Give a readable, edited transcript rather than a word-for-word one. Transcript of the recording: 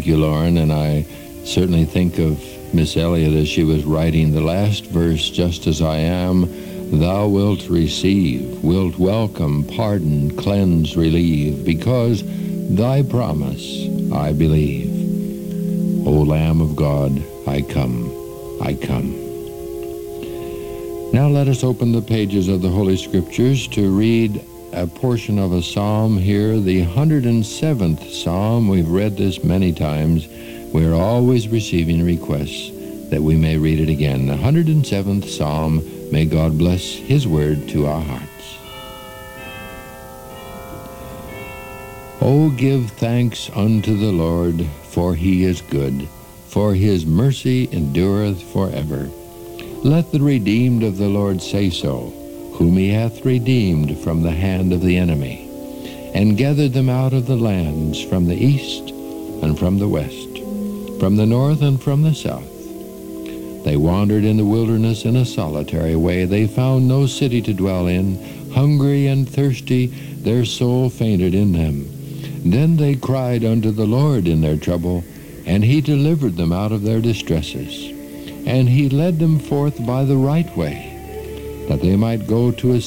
Thank you, Lauren, and I certainly think of Miss Elliott as she was writing the last verse, just as I am, thou wilt receive, wilt welcome, pardon, cleanse, relieve, because thy promise I believe. O Lamb of God, I come, I come. Now let us open the pages of the Holy Scriptures to read a portion of a psalm here, the 107th Psalm. We've read this many times. We're always receiving requests that we may read it again. The 107th Psalm. May God bless His word to our hearts. O give thanks unto the Lord, for He is good, for His mercy endureth forever. Let the redeemed of the Lord say so, whom He hath redeemed from the hand of the enemy, and gathered them out of the lands from the east and from the west, from the north and from the south. They wandered in the wilderness in a solitary way. They found no city to dwell in. Hungry and thirsty, their soul fainted in them. Then they cried unto the Lord in their trouble, and He delivered them out of their distresses. And He led them forth by the right way, that they might go to a